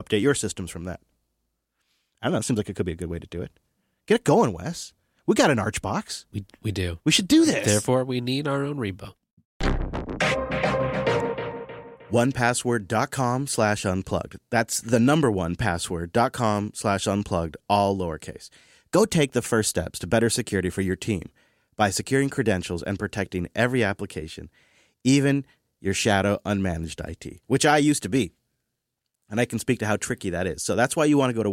update your systems from that. I don't know. It seems like it could be a good way to do it. Get it going, Wes. We got an Archbox. We do. We should do this. Therefore, we need our own repo. 1password.com/unplugged. That's the number 1password.com/unplugged, all lowercase. Go take the first steps to better security for your team by securing credentials and protecting every application, even your shadow unmanaged IT, which I used to be. And I can speak to how tricky that is. So that's why you want to go to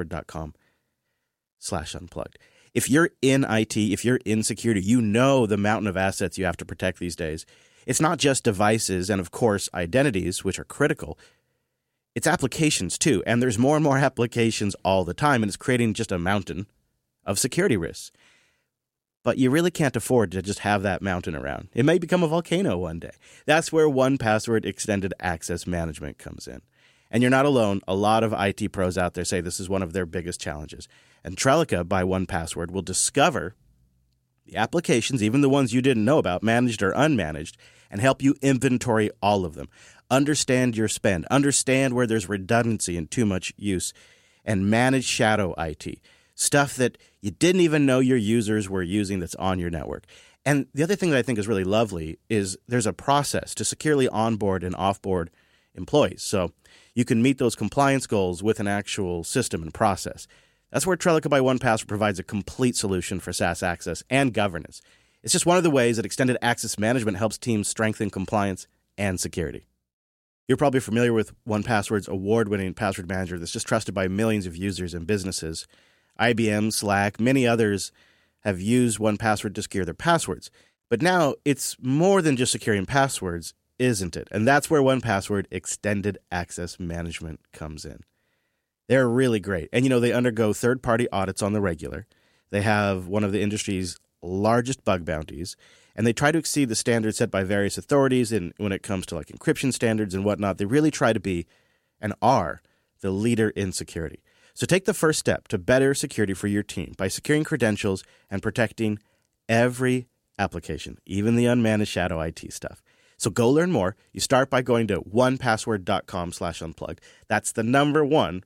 1password.com/unplugged. If you're in IT, if you're in security, you know the mountain of assets you have to protect these days. It's not just devices and, of course, identities, which are critical. It's applications, too. And there's more and more applications all the time, and it's creating just a mountain of security risks. But you really can't afford to just have that mountain around. It may become a volcano one day. That's where 1Password Extended Access Management comes in. And you're not alone. A lot of IT pros out there say this is one of their biggest challenges. And Trellica by 1Password will discover the applications, even the ones you didn't know about, managed or unmanaged, and help you inventory all of them. Understand your spend. Understand where there's redundancy and too much use. And manage shadow IT, stuff that you didn't even know your users were using that's on your network. And the other thing that I think is really lovely is there's a process to securely onboard and offboard employees. So you can meet those compliance goals with an actual system and process. That's where Trellica by 1Password provides a complete solution for SaaS access and governance. It's just one of the ways that extended access management helps teams strengthen compliance and security. You're probably familiar with 1Password's award-winning password manager that's just trusted by millions of users and businesses. IBM, Slack, many others have used 1Password to secure their passwords. But now it's more than just securing passwords, isn't it? And that's where 1Password Extended Access Management comes in. They're really great. And, they undergo third-party audits on the regular. They have one of the industry's largest bug bounties, and they try to exceed the standards set by various authorities. And when it comes to like encryption standards and whatnot, they really try to be and are the leader in security. So take the first step to better security for your team by securing credentials and protecting every application, even the unmanaged shadow IT stuff. So go learn more. You start by going to 1password.com/unplugged. That's the number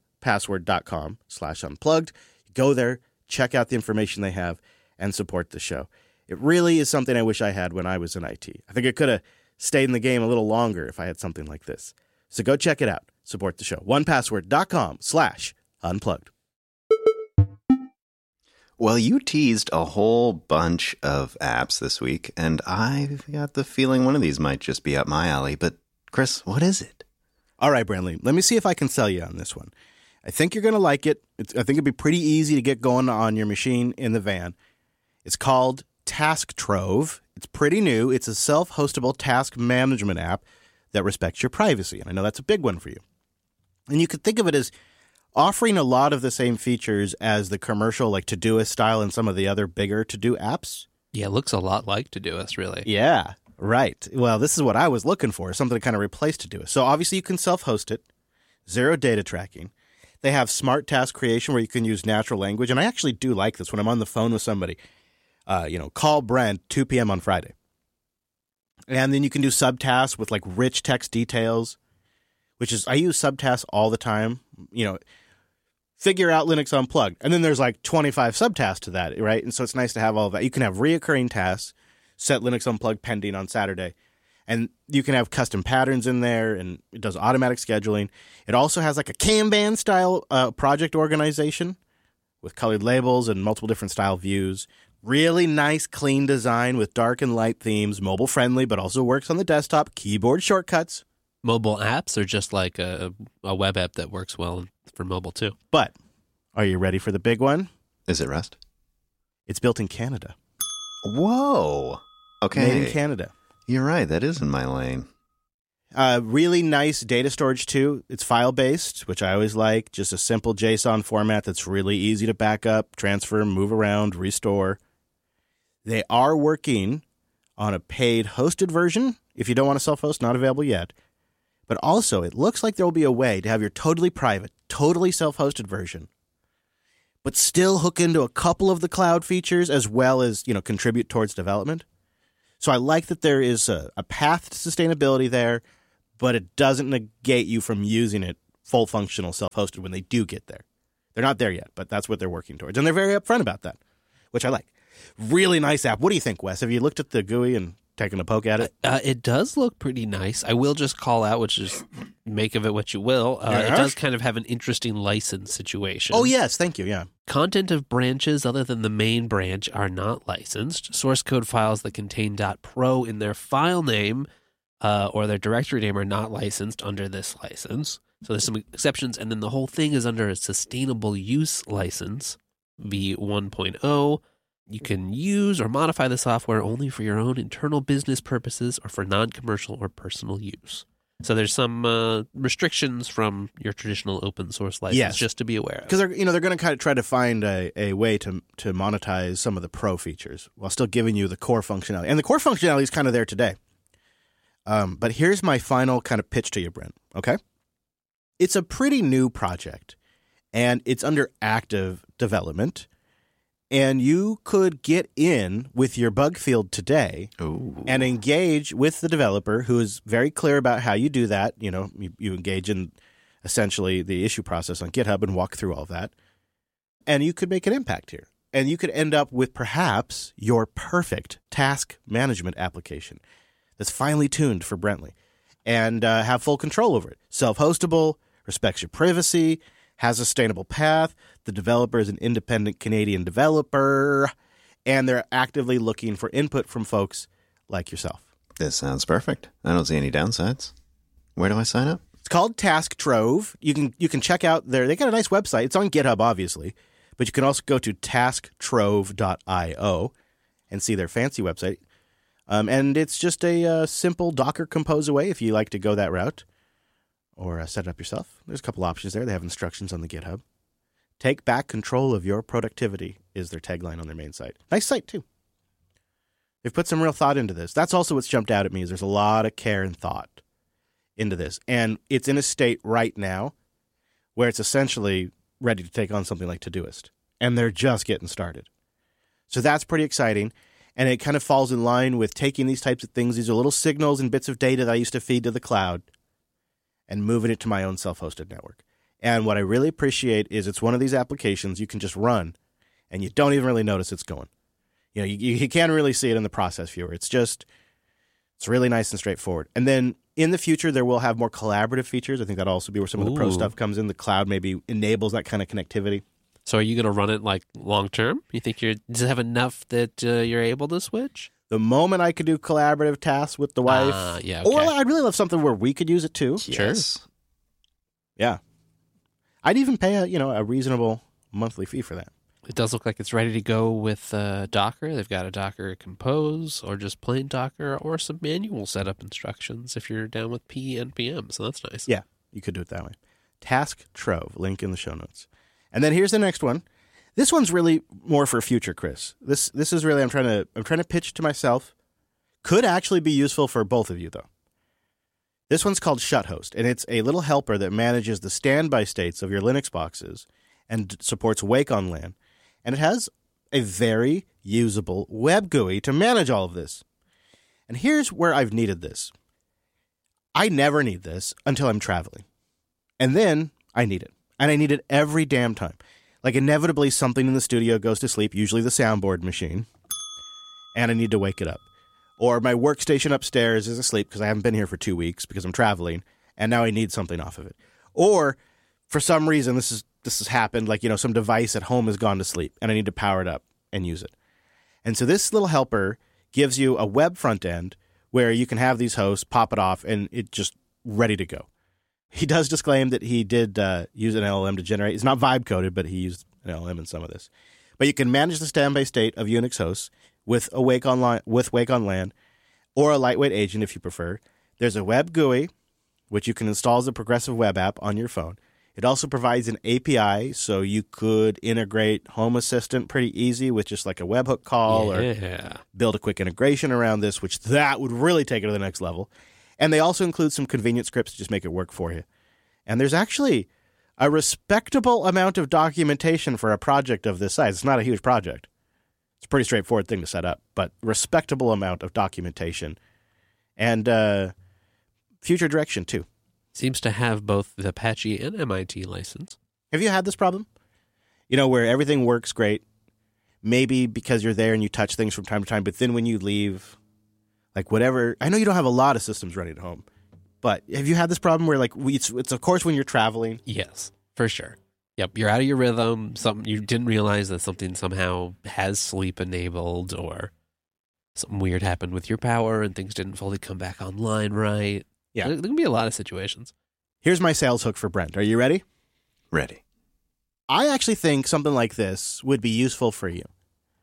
1password.com/unplugged. Go there, check out the information they have, and support the show. It really is something I wish I had when I was in IT. I think I could have stayed in the game a little longer if I had something like this. So go check it out. Support the show. 1password.com/unplugged. Well, you teased a whole bunch of apps this week, and I've got the feeling one of these might just be up my alley. But, Chris, what is it? All right, Brandley, let me see if I can sell you on this one. I think you're going to like it. I think it'd be pretty easy to get going on your machine in the van. It's called Task Trove. It's pretty new. It's a self-hostable task management app that respects your privacy. And I know that's a big one for you. And you could think of it as offering a lot of the same features as the commercial, like Todoist style and some of the other bigger to-do apps. Yeah, it looks a lot like Todoist, really. Yeah, right. Well, this is what I was looking for, something to kind of replace Todoist. So obviously you can self-host it, zero data tracking. They have smart task creation where you can use natural language. And I actually do like this when I'm on the phone with somebody. Call Brent 2 p.m. on Friday. And then you can do subtasks with like rich text details, which is, I use subtasks all the time. Figure out Linux Unplugged. And then there's like 25 subtasks to that, right? And so it's nice to have all of that. You can have reoccurring tasks, set Linux Unplugged pending on Saturday. And you can have custom patterns in there, and it does automatic scheduling. It also has like a Kanban style project organization with colored labels and multiple different style views. Really nice, clean design with dark and light themes, mobile friendly, but also works on the desktop, keyboard shortcuts. Mobile apps are just like a web app that works well for mobile too. But are you ready for the big one? Is it Rust? It's built in Canada. Whoa. Okay. Made in Canada. You're right. That is in my lane. Really nice data storage, too. It's file-based, which I always like. Just a simple JSON format that's really easy to back up, transfer, move around, restore. They are working on a paid hosted version. If you don't want to self-host, not available yet. But also, it looks like there will be a way to have your totally private, totally self-hosted version, but still hook into a couple of the cloud features as well as, contribute towards development. So I like that there is a path to sustainability there, but it doesn't negate you from using it full functional self-hosted when they do get there. They're not there yet, but that's what they're working towards. And they're very upfront about that, which I like. Really nice app. What do you think, Wes? Have you looked at the GUI and taken a poke at it? It does look pretty nice. I will just call out, which is make of it what you will. It does kind of have an interesting license situation. Oh, yes. Thank you. Yeah. Content of branches other than the main branch are not licensed. Source code files that contain .pro in their file name or their directory name are not licensed under this license. So there's some exceptions, and then the whole thing is under a sustainable use license, v1.0. You can use or modify the software only for your own internal business purposes or for non-commercial or personal use. So there's some restrictions from your traditional open source license, just to be aware of. Because they're going to kind of try to find a way to monetize some of the pro features while still giving you the core functionality. And the core functionality is kind of there today. But here's my final kind of pitch to you, Brent, okay? It's a pretty new project, and it's under active development. And you could get in with your bug field today and engage with the developer, who is very clear about how you do that. You engage in essentially the issue process on GitHub and walk through all that. And you could make an impact here. And you could end up with perhaps your perfect task management application that's finely tuned for Brently and have full control over it. Self-hostable, respects your privacy, has a sustainable path. The developer is an independent Canadian developer, and they're actively looking for input from folks like yourself. This sounds perfect. I don't see any downsides. Where do I sign up? It's called Task Trove. You can check out they got a nice website. It's on GitHub, obviously, but you can also go to tasktrove.io and see their fancy website. And it's just a simple Docker Compose away if you like to go that route. Or set it up yourself. There's a couple options there. They have instructions on the GitHub. Take back control of your productivity is their tagline on their main site. Nice site, too. They've put some real thought into this. That's also what's jumped out at me is there's a lot of care and thought into this. And it's in a state right now where it's essentially ready to take on something like Todoist. And they're just getting started. So that's pretty exciting. And it kind of falls in line with taking these types of things. These are little signals and bits of data that I used to feed to the cloud, and moving it to my own self-hosted network. And what I really appreciate is it's one of these applications you can just run, and you don't even really notice it's going. You can't really see it in the process viewer. It's really nice and straightforward. And then in the future, there will have more collaborative features. I think that'll also be where some of the pro stuff comes in. The cloud maybe enables that kind of connectivity. So are you going to run it like long term? You think does it have enough that you're able to switch? The moment I could do collaborative tasks with the wife, okay. Or I'd really love something where we could use it too. Yes. Sure. Yeah. I'd even pay a reasonable monthly fee for that. It does look like it's ready to go with Docker. They've got a Docker Compose or just plain Docker or some manual setup instructions if you're down with P and PM. So that's nice. Yeah, you could do it that way. Task Trove, link in the show notes. And then here's the next one. This one's really more for future, Chris. This is really I'm trying to pitch to myself. Could actually be useful for both of you though. This one's called Shuthost, and it's a little helper that manages the standby states of your Linux boxes and supports Wake on LAN. And it has a very usable web GUI to manage all of this. And here's where I've needed this. I never need this until I'm traveling. And then I need it. And I need it every damn time. Like inevitably something in the studio goes to sleep, usually the soundboard machine, and I need to wake it up. Or my workstation upstairs is asleep because I haven't been here for 2 weeks because I'm traveling, and now I need something off of it. Or for some reason this has happened, like some device at home has gone to sleep, and I need to power it up and use it. And so this little helper gives you a web front end where you can have these hosts, pop it off, and it's just ready to go. He does disclaim that he did use an LLM to generate. It's not vibe coded, but he used an LLM in some of this. But you can manage the standby state of Unix hosts with Wake on LAN, or a lightweight agent if you prefer. There's a web GUI, which you can install as a progressive web app on your phone. It also provides an API, so you could integrate Home Assistant pretty easy with just like a webhook call or build a quick integration around this, which that would really take it to the next level. And they also include some convenient scripts to just make it work for you. And there's actually a respectable amount of documentation for a project of this size. It's not a huge project. It's a pretty straightforward thing to set up, but respectable amount of documentation. And future direction, too. Seems to have both the Apache and MIT license. Have you had this problem? Where everything works great, maybe because you're there and you touch things from time to time, but then when you leave, like whatever, I know you don't have a lot of systems running at home, but have you had this problem where like it's of course when you're traveling? Yes, for sure. Yep, you're out of your rhythm. You didn't realize that something somehow has sleep enabled, or something weird happened with your power and things didn't fully come back online right. Yeah. There can be a lot of situations. Here's my sales hook for Brent. Are you ready? Ready. I actually think something like this would be useful for you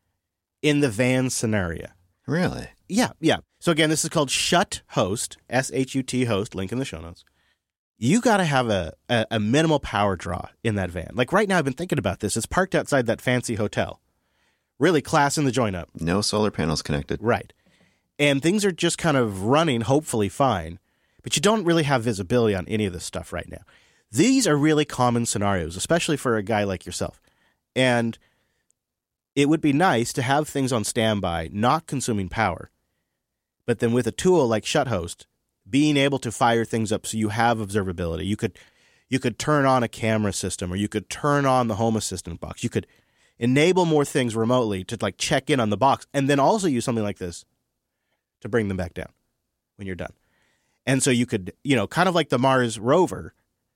in the van scenario. Really? Yeah. So again, this is called Shut Host, S-H-U-T host, link in the show notes. You got to have a minimal power draw in that van. Like right now, I've been thinking about this. It's parked outside that fancy hotel. Really classing the joint up. No solar panels connected. Right. And things are just kind of running, hopefully fine, but you don't really have visibility on any of this stuff right now. These are really common scenarios, especially for a guy like yourself. And it would be nice to have things on standby, not consuming power. But then with a tool like ShutHost, being able to fire things up so you have observability. You could turn on a camera system, or you could turn on the Home Assistant box. You could enable more things remotely to like check in on the box, and then also use something like this to bring them back down when you're done. And so you could, kind of like the Mars rover,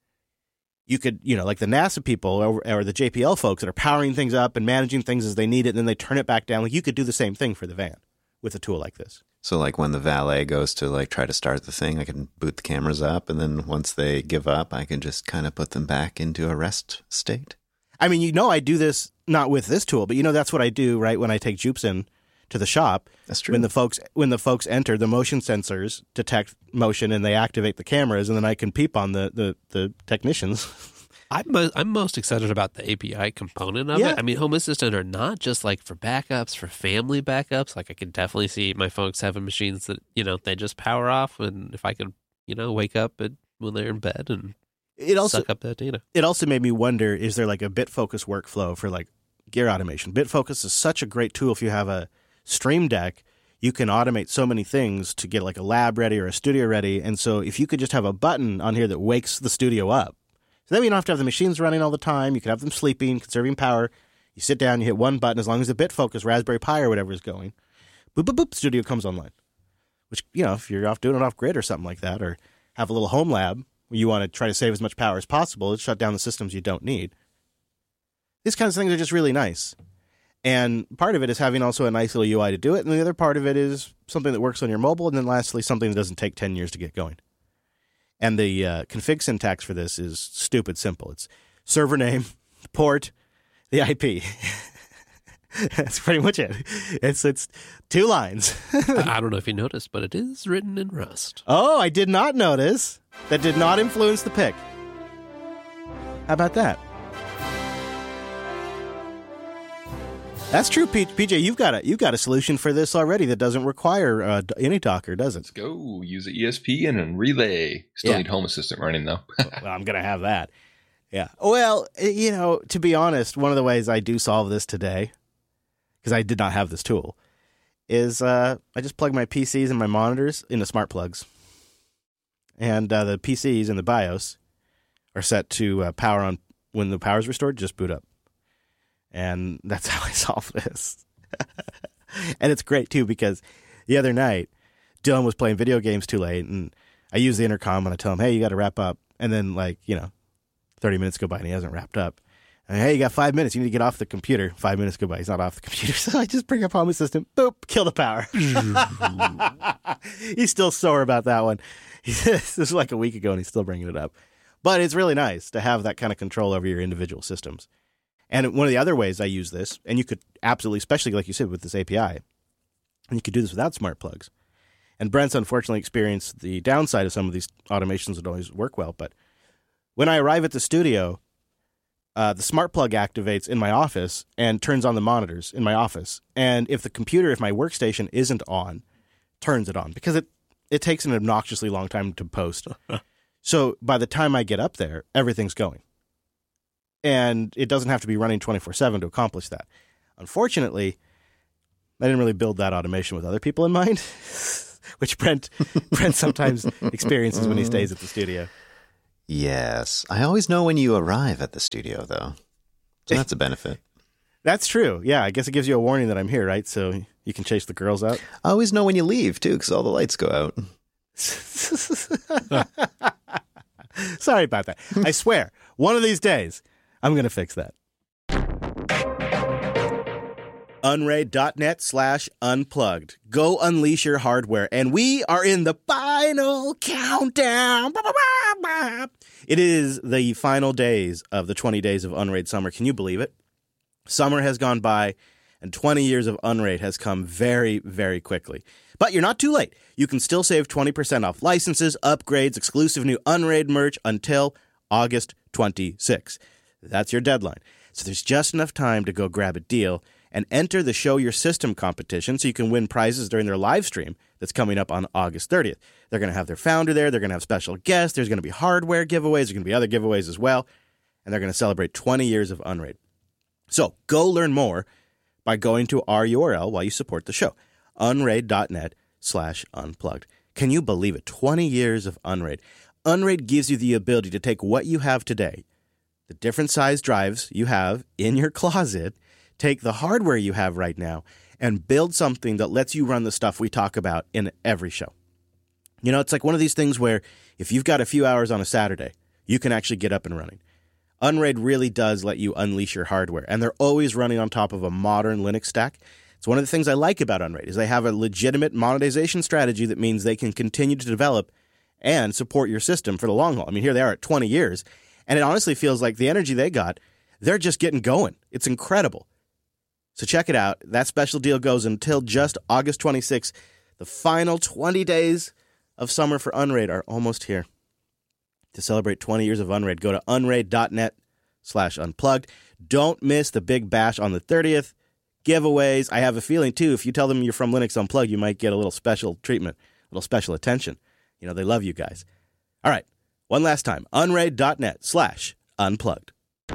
you could, like the NASA people or the JPL folks that are powering things up and managing things as they need it, and then they turn it back down. Like you could do the same thing for the van with a tool like this. So like when the valet goes to like try to start the thing, I can boot the cameras up, and then once they give up, I can just kind of put them back into a rest state. I mean, I do this not with this tool, but that's what I do, right? When I take Jupes in to the shop. That's true. When the folks enter, the motion sensors detect motion and they activate the cameras, and then I can peep on the technicians. I'm most excited about the API component of it. I mean, Home Assistant are not just like for backups, for family backups. Like I can definitely see my folks having machines that, they just power off. And if I could, wake up when they're in bed and suck up that data. It also made me wonder, is there like a BitFocus workflow for like gear automation? BitFocus is such a great tool. If you have a Stream Deck, you can automate so many things to get like a lab ready or a studio ready. And so if you could just have a button on here that wakes the studio up, so then you don't have to have the machines running all the time. You can have them sleeping, conserving power. You sit down, you hit one button, as long as the BitFocus, Raspberry Pi or whatever is going, boop, boop, boop, studio comes online. Which, if you're off doing it off grid or something like that, or have a little home lab where you want to try to save as much power as possible, shut down the systems you don't need. These kinds of things are just really nice. And part of it is having also a nice little UI to do it. And the other part of it is something that works on your mobile. And then lastly, something that doesn't take 10 years to get going. And the config syntax for this is stupid simple. It's server name, port, the IP. That's pretty much it. It's 2 lines. I don't know if you noticed, but it is written in Rust. Oh, I did not notice. That did not influence the pick. How about that? That's true, PJ. You've got a solution for this already that doesn't require any Docker, does it? Let's go. Use an ESP and Relay. Still need Home Assistant running, though. Well, I'm going to have that. Yeah. Well, to be honest, one of the ways I do solve this today, because I did not have this tool, is I just plug my PCs and my monitors into smart plugs. And the PCs in the BIOS are set to power on when the power is restored, just boot up. And that's how I solve this. And it's great, too, because the other night, Dylan was playing video games too late, and I use the intercom, and I tell him, hey, you got to wrap up. And then, 30 minutes go by, and he hasn't wrapped up. And, hey, you got 5 minutes. You need to get off the computer. 5 minutes go by. He's not off the computer. So I just bring up Home Assistant. Boop. Kill the power. He's still sore about that one. This was like a week ago, and he's still bringing it up. But it's really nice to have that kind of control over your individual systems. And one of the other ways I use this, and you could absolutely, especially like you said with this API, and you could do this without smart plugs. And Brent's unfortunately experienced the downside of some of these automations that always work well. But when I arrive at the studio, the smart plug activates in my office and turns on the monitors in my office. And if my workstation isn't on, turns it on, because it takes an obnoxiously long time to post. So by the time I get up there, everything's going. And it doesn't have to be running 24/7 to accomplish that. Unfortunately, I didn't really build that automation with other people in mind, which Brent sometimes experiences when he stays at the studio. Yes. I always know when you arrive at the studio, though. So that's a benefit. That's true. Yeah, I guess it gives you a warning that I'm here, right? So you can chase the girls out. I always know when you leave, too, because all the lights go out. Sorry about that. I swear, one of these days, I'm going to fix that. Unraid.net/unplugged. Go unleash your hardware. And we are in the final countdown. It is the final days of the 20 days of Unraid Summer. Can you believe it? Summer has gone by, and 20 years of Unraid has come very, very quickly. But you're not too late. You can still save 20% off licenses, upgrades, exclusive new Unraid merch until August 26. That's your deadline. So there's just enough time to go grab a deal and enter the Show Your System competition so you can win prizes during their live stream that's coming up on August 30th. They're going to have their founder there. They're going to have special guests. There's going to be hardware giveaways. There's going to be other giveaways as well. And they're going to celebrate 20 years of Unraid. So go learn more by going to our URL while you support the show, unraid.net/unplugged. Can you believe it? 20 years of Unraid. Unraid gives you the ability to take what you have today, the different size drives you have in your closet, take the hardware you have right now, and build something that lets you run the stuff we talk about in every show. You know, it's like one of these things where if you've got a few hours on a Saturday, you can actually get up and running. Unraid really does let you unleash your hardware, and they're always running on top of a modern Linux stack. It's one of the things I like about Unraid is they have a legitimate monetization strategy that means they can continue to develop and support your system for the long haul. I mean, here they are at 20 years, and it honestly feels like the energy they got, they're just getting going. It's incredible. So check it out. That special deal goes until just August 26th. The final 20 days of summer for Unraid are almost here. To celebrate 20 years of Unraid, go to unraid.net/unplugged. Don't miss the big bash on the 30th. Giveaways. I have a feeling, too, if you tell them you're from Linux Unplugged, you might get a little special treatment, a little special attention. You know, they love you guys. All right. One last time. unraid.net/unplugged.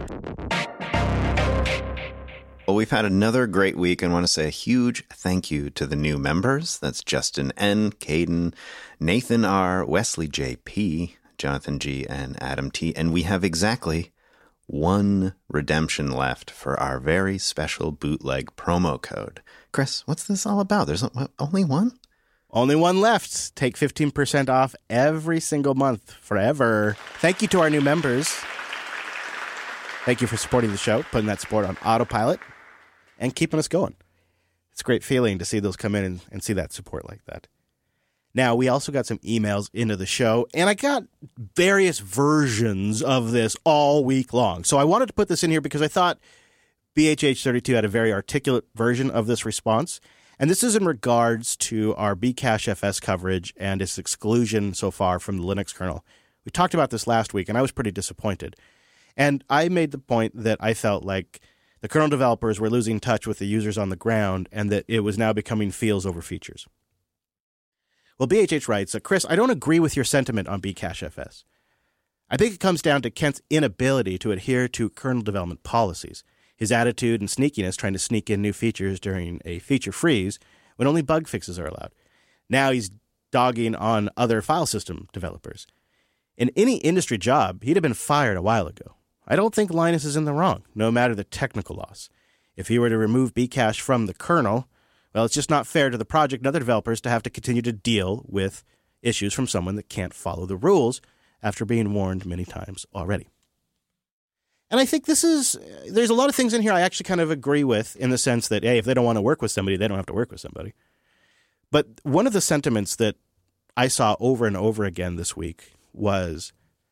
Well, we've had another great week and want to say a huge thank you to the new members. That's Justin N., Caden, Nathan R., Wesley J.P., Jonathan G., and Adam T. And we have exactly one redemption left for our very special bootleg promo code. Chris, what's this all about? There's only one? Only one left. Take 15% off every single month forever. Thank you to our new members. Thank you for supporting the show, putting that support on autopilot, and keeping us going. It's a great feeling to see those come in and see that support like that. Now, we also got some emails into the show, and I got various versions of this all week long. So I wanted to put this in here because I thought BHH32 had a very articulate version of this response. And this is in regards to our Bcachefs coverage and its exclusion so far from the Linux kernel. We talked about this last week, and I was pretty disappointed. And I made the point that I felt like the kernel developers were losing touch with the users on the ground and that it was now becoming feels over features. Well, BHH writes, Chris, I don't agree with your sentiment on Bcachefs. I think it comes down to Kent's inability to adhere to kernel development policies, his attitude and sneakiness trying to sneak in new features during a feature freeze when only bug fixes are allowed. Now he's dogging on other file system developers. In any industry job, he'd have been fired a while ago. I don't think Linus is in the wrong, no matter the technical loss. If he were to remove Bcache from the kernel, well, it's just not fair to the project and other developers to have to continue to deal with issues from someone that can't follow the rules after being warned many times already. And I think there's a lot of things in here I actually kind of agree with in the sense that, hey, if they don't want to work with somebody, they don't have to work with somebody. But one of the sentiments that I saw over and over again this week was,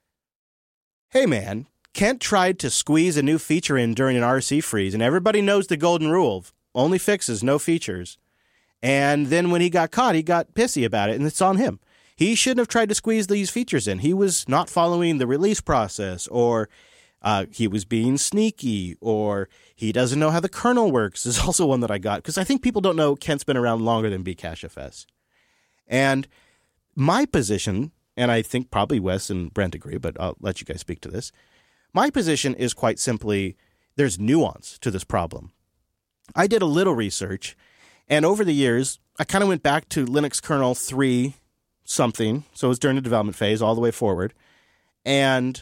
hey, man, Kent tried to squeeze a new feature in during an RC freeze, and everybody knows the golden rule. Only fixes, no features. And then when he got caught, he got pissy about it, and it's on him. He shouldn't have tried to squeeze these features in. He was not following the release process, or he was being sneaky, or he doesn't know how the kernel works is also one that I got, because I think people don't know Kent's been around longer than Bcachefs. And my position, and I think probably Wes and Brent agree, but I'll let you guys speak to this. My position is quite simply there's nuance to this problem. I did a little research, and over the years, I kind of went back to Linux kernel 3 something, so it was during the development phase all the way forward, And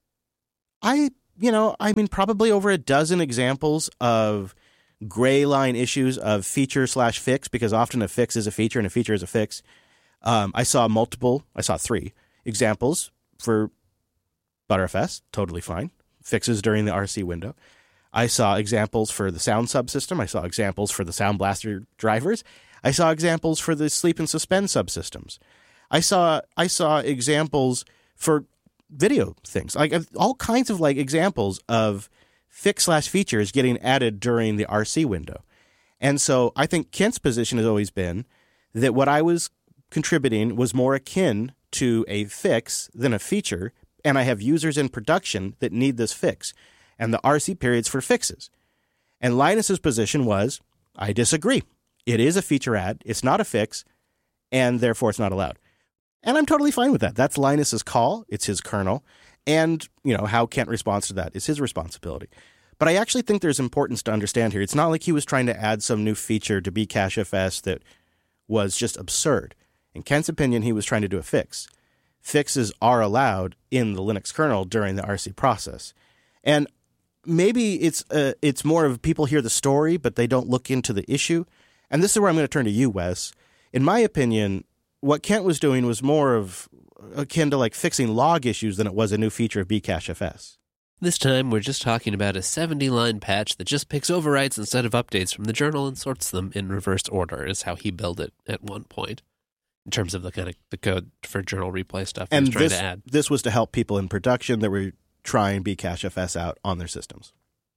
probably over a dozen examples of gray line issues of feature/fix, because often a fix is a feature and a feature is a fix. I saw 3 examples for Btrfs, totally fine. Fixes during the RC window. I saw examples for the sound subsystem. I saw examples for the Sound Blaster drivers. I saw examples for the sleep and suspend subsystems. I saw examples for video things, like all kinds of like examples of fix/features getting added during the RC window. And so I think Kent's position has always been that what I was contributing was more akin to a fix than a feature, and I have users in production that need this fix, and the RC period's for fixes. And Linus's position was, I disagree. It is a feature add, it's not a fix, and therefore it's not allowed. And I'm totally fine with that. That's Linus's call. It's his kernel. And, how Kent responds to that is his responsibility. But I actually think there's importance to understand here. It's not like he was trying to add some new feature to Bcachefs that was just absurd. In Kent's opinion, he was trying to do a fix. Fixes are allowed in the Linux kernel during the RC process. And maybe it's more of people hear the story, but they don't look into the issue. And this is where I'm going to turn to you, Wes. In my opinion, what Kent was doing was more of akin to like fixing log issues than it was a new feature of Bcachefs. This time, we're just talking about a 70-line patch that just picks overwrites instead of updates from the journal and sorts them in reverse order, is how he built it at one point, in terms of the kind of the code for journal replay stuff he was trying to add. This was to help people in production that were trying Bcachefs out on their systems.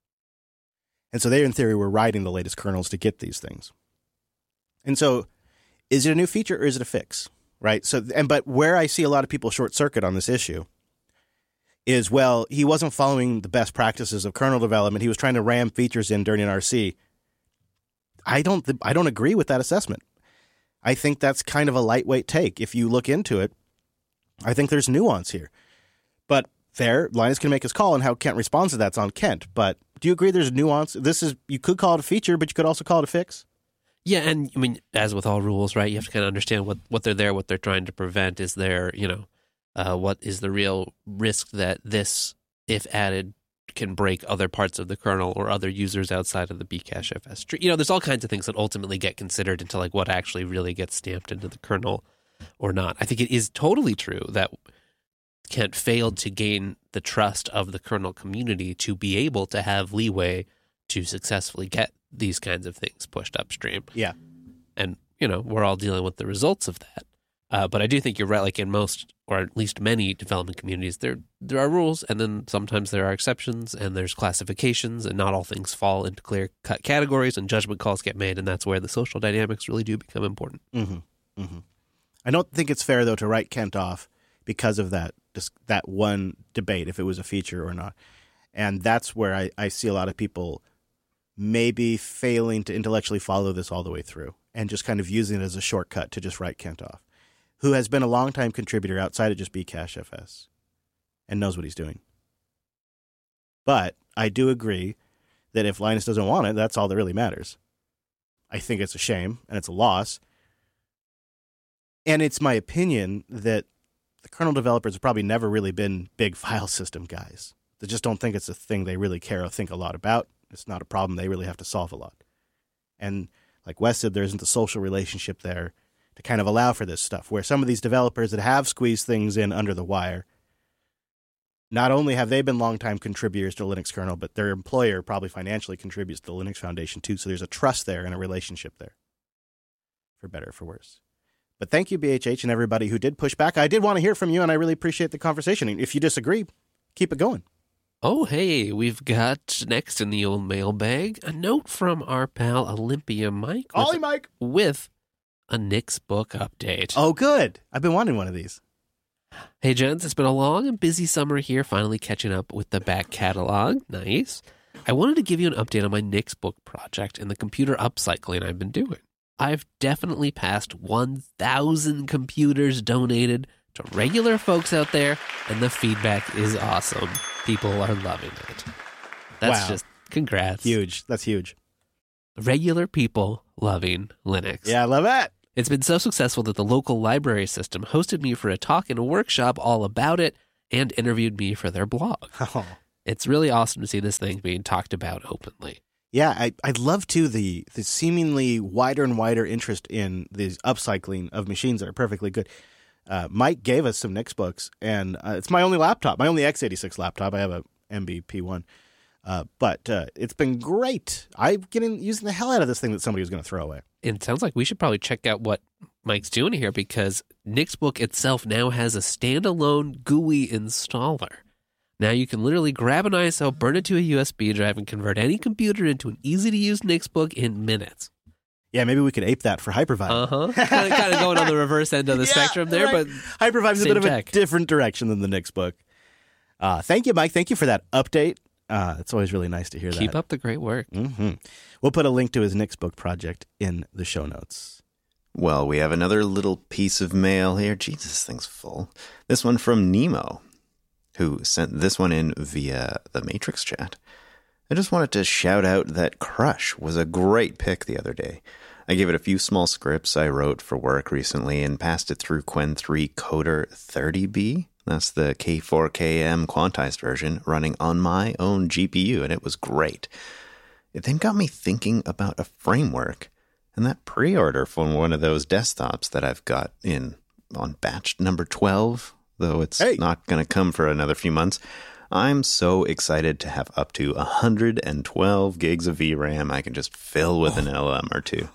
And so they, in theory, were writing the latest kernels to get these things. And so, is it a new feature or is it a fix? Right? But where I see a lot of people short circuit on this issue is, well, he wasn't following the best practices of kernel development. He was trying to ram features in during an RC. I don't agree with that assessment. I think that's kind of a lightweight take. If you look into it, I think there's nuance here. But fair, Linus can make his call, and how Kent responds to that's on Kent. But do you agree there's nuance? You could call it a feature, but you could also call it a fix? Yeah, and I mean, as with all rules, right, you have to kind of understand what they're what they're trying to prevent. Is there, what is the real risk that this, if added, can break other parts of the kernel or other users outside of the Bcachefs tree? There's all kinds of things that ultimately get considered into like what actually really gets stamped into the kernel or not. I think it is totally true that Kent failed to gain the trust of the kernel community to be able to have leeway to successfully get these kinds of things pushed upstream. Yeah. And, we're all dealing with the results of that. But I do think you're right, like in most, or at least many development communities, there are rules, and then sometimes there are exceptions, and there's classifications, and not all things fall into clear-cut categories, and judgment calls get made, and that's where the social dynamics really do become important. Mm-hmm. Mm-hmm. I don't think it's fair, though, to write Kent off because of that one debate, if it was a feature or not. And that's where I see a lot of people maybe failing to intellectually follow this all the way through and just kind of using it as a shortcut to just write Kent off, who has been a longtime contributor outside of just Bcachefs and knows what he's doing. But I do agree that if Linus doesn't want it, that's all that really matters. I think it's a shame and it's a loss. And it's my opinion that the kernel developers have probably never really been big file system guys. They just don't think it's a thing they really care or think a lot about. It's not a problem they really have to solve a lot. And like Wes said, there isn't the social relationship there to kind of allow for this stuff, where some of these developers that have squeezed things in under the wire, not only have they been longtime contributors to the Linux kernel, but their employer probably financially contributes to the Linux Foundation too. So there's a trust there and a relationship there, for better or for worse. But thank you, BHH, and everybody who did push back. I did want to hear from you, and I really appreciate the conversation. If you disagree, keep it going. Oh, hey, we've got next in the old mailbag a note from our pal Olympia Mike. Ollie Mike! With a Nick's book update. Oh, good. I've been wanting one of these. Hey, gents, it's been a long and busy summer here, finally catching up with the back catalog. Nice. I wanted to give you an update on my Nick's book project and the computer upcycling I've been doing. I've definitely passed 1,000 computers donated to regular folks out there, and the feedback is awesome. People are loving it. That's just congrats. Huge. That's huge. Regular people loving Linux. Yeah, I love that. It's been so successful that the local library system hosted me for a talk and a workshop all about it, and interviewed me for their blog. Oh. It's really awesome to see this thing being talked about openly. Yeah, I'd love to the seemingly wider and wider interest in the upcycling of machines that are perfectly good. Mike gave us some Nixbooks, and it's my only laptop, my only x86 laptop. I have a MBP1. But it's been great. I'm using the hell out of this thing that somebody was going to throw away. It sounds like we should probably check out what Mike's doing here, because Nixbook itself now has a standalone GUI installer. Now you can literally grab an ISO, burn it to a USB drive, and convert any computer into an easy-to-use Nixbook in minutes. Yeah, maybe we could ape that for Hypervibe. Kind of going on the reverse end of the spectrum there, right. but Hypervibe's a bit of tech. a different direction than the Nixbook. Thank you, Mike. Thank you for that update. It's always really nice to hear that. Keep up the great work. Mm-hmm. We'll put a link to his Nixbook project in the show notes. Well, we have another little piece of mail here. Jesus, this thing's full. This one from Nemo, who sent this one in via the Matrix chat. I just wanted to shout out that Crush was a great pick the other day. I gave it a few small scripts I wrote for work recently and passed it through Qwen 3 Coder 30B. That's the K4KM quantized version running on my own GPU, and it was great. It then got me thinking about a framework and that pre-order for one of those desktops that I've got in on batch number 12, though it's not going to come for another few months. I'm so excited to have up to 112 gigs of VRAM I can just fill with an LM or two.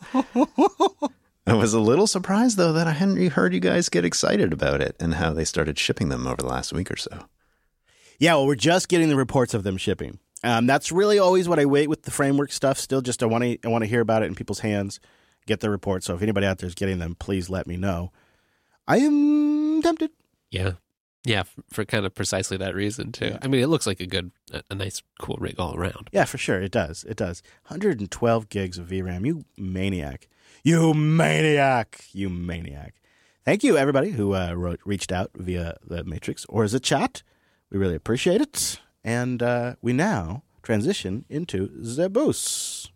I was a little surprised, though, that I hadn't heard you guys get excited about it and how they started shipping them over the last week or so. Yeah, well, we're just getting the reports of them shipping. That's really always what I wait with the framework stuff. Still, just I want to hear about it in people's hands, get the reports. So if anybody out there is getting them, please let me know. I am tempted. Yeah, for kind of precisely that reason, too. I mean, it looks like a nice, cool rig all around. Yeah, for sure. It does. 112 gigs of VRAM. You maniac. You maniac. You maniac. Thank you, everybody who reached out via the Matrix or as a chat. We really appreciate it. And we now transition into the boost.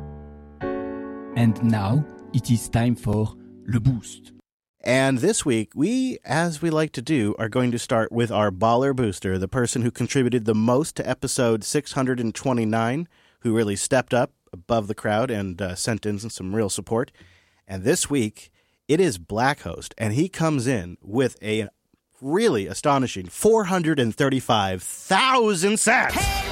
And now it is time for Le Boost. And this week, we, as we like to do, are going to start with our baller booster, the person who contributed the most to episode 629, who really stepped up above the crowd and sent in some real support. And this week, it is Blackhost, and he comes in with a really astonishing 435,000 sats.